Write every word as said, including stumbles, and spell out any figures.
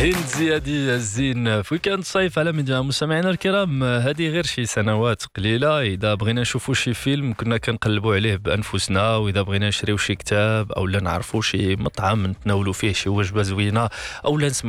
هند زيادي الزين في ويكاند صيف على ميديا. مستمعينا الكرام، هذه غير شي سنوات قليله اذا بغينا نشوفوا شي فيلم كنا كنقلبوا عليه بانفسنا، واذا بغينا نشريو شي كتاب او لا نعرفوا شي مطعم نتناولوا فيه شي وجبه زوينه او لا نسمعوا